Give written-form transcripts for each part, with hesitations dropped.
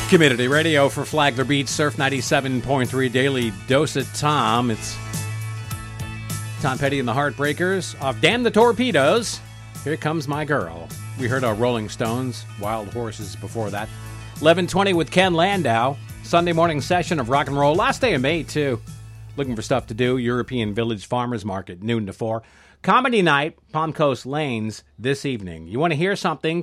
Community Radio for Flagler Beach, Surf 97.3 Daily Dose of Tom. It's Tom Petty and the Heartbreakers off Damn the Torpedoes. Here Comes My Girl. We heard our Rolling Stones, Wild Horses before that. 11:20 with Ken Landau. Sunday morning session of rock and roll. Last day of May, too. Looking for stuff to do. European Village Farmers Market, noon to 4. Comedy night, Palm Coast Lanes, this evening. You want to hear something?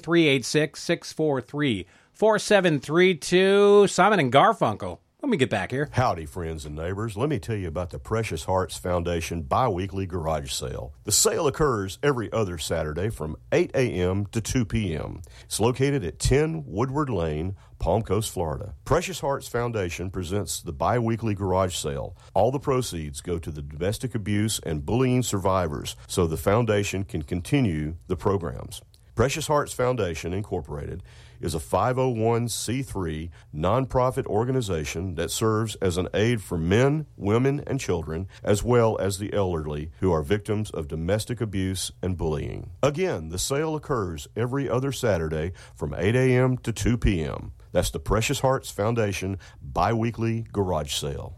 386-643-4732. Simon and Garfunkel. Let me get back here. Howdy, friends and neighbors. Let me tell you about the Precious Hearts Foundation bi-weekly garage sale. The sale occurs every other Saturday from 8 a.m. to 2 p.m. It's located at 10 Woodward Lane, Palm Coast, Florida. Precious Hearts Foundation presents the bi-weekly garage sale. All the proceeds go to the domestic abuse and bullying survivors so the foundation can continue the programs. Precious Hearts Foundation, Incorporated, is a 501c3 nonprofit organization that serves as an aid for men, women, and children, as well as the elderly who are victims of domestic abuse and bullying. Again, the sale occurs every other Saturday from 8 a.m. to 2 p.m. That's the Precious Hearts Foundation bi-weekly garage sale.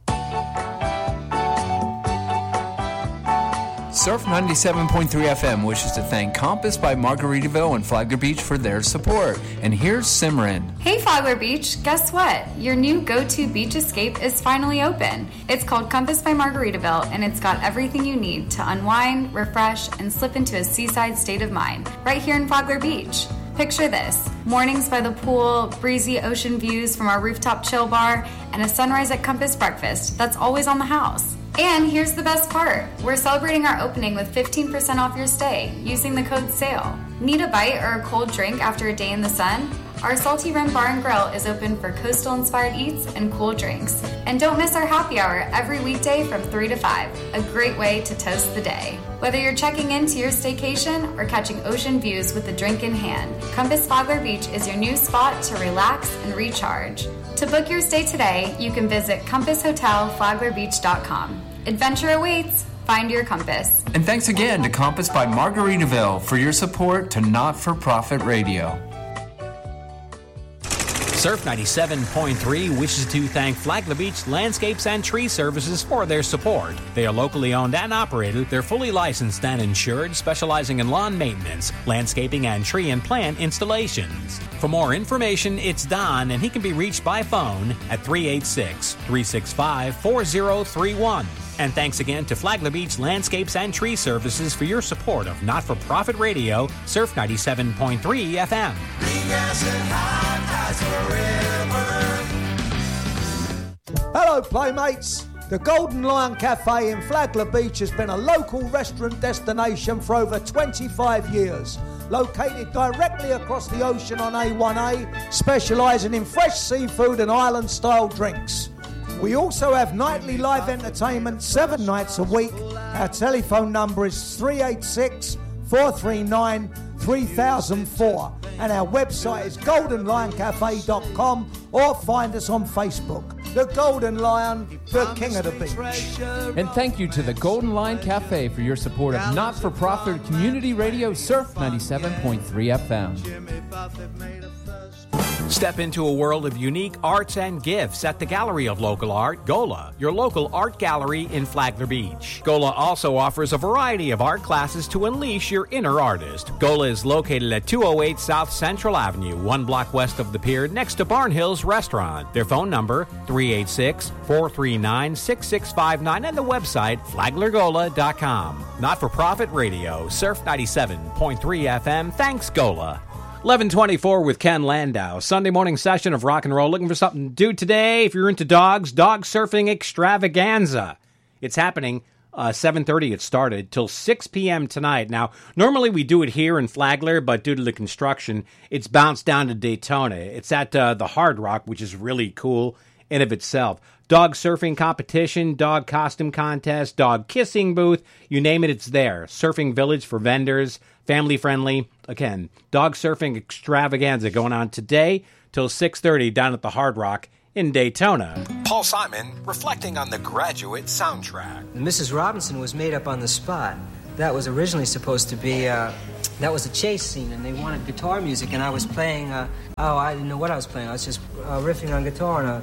Surf 97.3 FM wishes to thank Compass by Margaritaville and Flagler Beach for their support. And here's Simran. Hey Flagler Beach, guess what? Your new go-to beach escape is finally open. It's called Compass by Margaritaville, and it's got everything you need to unwind, refresh, and slip into a seaside state of mind right here in Flagler Beach. Picture this: mornings by the pool, breezy ocean views from our rooftop chill bar, and a sunrise at Compass breakfast that's always on the house. And here's the best part. We're celebrating our opening with 15% off your stay using the code SALE. Need a bite or a cold drink after a day in the sun? Our Salty Rim Bar and Grill is open for coastal-inspired eats and cool drinks. And don't miss our happy hour every weekday from 3 to 5. A great way to toast the day. Whether you're checking into your staycation or catching ocean views with a drink in hand, Compass Flagler Beach is your new spot to relax and recharge. To book your stay today, you can visit compasshotelflaglerbeach.com. Adventure awaits. Find your compass. And thanks again to Compass by Margaritaville for your support to Not-for-Profit Radio. Surf 97.3 wishes to thank Flagler Beach Landscapes and Tree Services for their support. They are locally owned and operated. They're fully licensed and insured, specializing in lawn maintenance, landscaping, and tree and plant installations. For more information, it's Don, and he can be reached by phone at 386-365-4031. And thanks again to Flagler Beach Landscapes and Tree Services for your support of Not-for-Profit Radio, Surf 97.3 FM. Hello, Playmates. The Golden Lion Cafe in Flagler Beach has been a local restaurant destination for over 25 years. Located directly across the ocean on A1A, specialising in fresh seafood and island-style drinks. We also have nightly live entertainment 7 nights a week. Our telephone number is 386-439-3004. And our website is goldenlioncafe.com, or find us on Facebook. The Golden Lion, the king of the beach. And thank you to the Golden Lion Cafe for your support of Not-for-Profit Community Radio Surf 97.3 FM. Step into a world of unique arts and gifts at the Gallery of Local Art, GOLA, your local art gallery in Flagler Beach. GOLA also offers a variety of art classes to unleash your inner artist. GOLA is located at 208 South Central Avenue, 1 block west of the pier, next to Barn Hills Restaurant. Their phone number, 386-439-6659, and the website, flaglergola.com. Not-for-profit radio, Surf 97.3 FM. Thanks, GOLA. 11:24 with Ken Landau. Sunday morning session of rock and roll. Looking for something to do today? If you're into dogs, dog surfing extravaganza. It's happening 7:30 it started till 6 p.m. tonight. Now, normally we do it here in Flagler, but due to the construction, it's bounced down to Daytona. It's at the Hard Rock, which is really cool in of itself. Dog surfing competition, dog costume contest, dog kissing booth, you name it, it's there. Surfing village for vendors, family friendly. Again, dog surfing extravaganza going on today till 6:30 down at the Hard Rock in Daytona. Paul Simon reflecting on The Graduate soundtrack. Mrs. Robinson was made up on the spot. that was originally supposed to be, that was a chase scene, and they wanted guitar music, and I was playing, I didn't know what I was playing. I was just riffing on guitar, and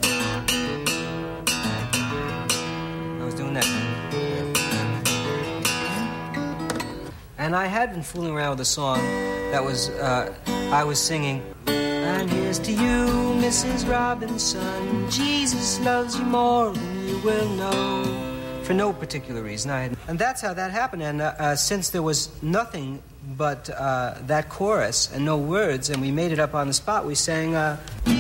I was doing that. And I had been fooling around with a song that was, I was singing, and here's to you, Mrs. Robinson, Jesus loves you more than you will know. For no particular reason. And that's how that happened. And since there was nothing but that chorus and no words, and we made it up on the spot, we sang...